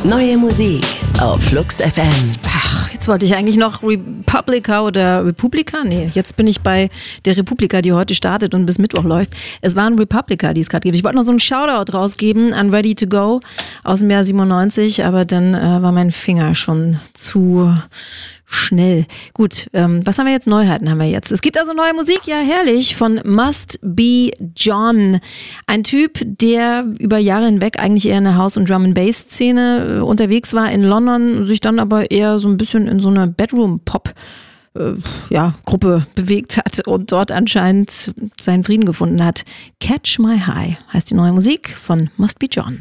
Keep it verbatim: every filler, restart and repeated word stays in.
Neue Musik auf Flux F M. Ach, jetzt wollte ich eigentlich noch Republica oder Republika? Nee, jetzt bin ich bei der Republika, die heute startet und bis Mittwoch läuft. Es waren Republica, die es gerade gibt. Ich wollte noch so einen Shoutout rausgeben an Ready to Go aus dem Jahr siebenundneunzig, aber dann äh, war mein Finger schon zu schnell. Gut, ähm, was haben wir jetzt? Neuheiten haben wir jetzt. Es gibt also neue Musik, ja herrlich, von Must Be John. Ein Typ, der über Jahre hinweg eigentlich eher in der House- und Drum-and-Bass-Szene äh, unterwegs war in London, sich dann aber eher so ein bisschen in so einer Bedroom-Pop äh, ja, Gruppe bewegt hat und dort anscheinend seinen Frieden gefunden hat. Catch My High heißt die neue Musik von Must Be John.